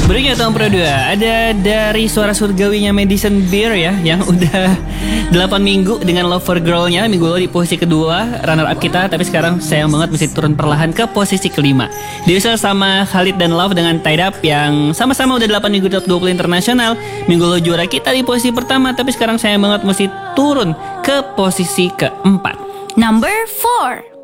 Berikutnya tahun Pro 2 ada dari suara surgawinya Madison Beer ya, yang udah 8 minggu dengan Lover Girl-nya. Minggu lalu di posisi kedua, runner up kita, tapi sekarang sayang banget mesti turun perlahan ke posisi kelima. Diusul sama Khalid dan Love dengan Tied Up yang sama-sama udah 8 minggu di top 20 internasional. Minggu lalu juara kita di posisi pertama, tapi sekarang sayang banget mesti turun ke posisi keempat. Number 4.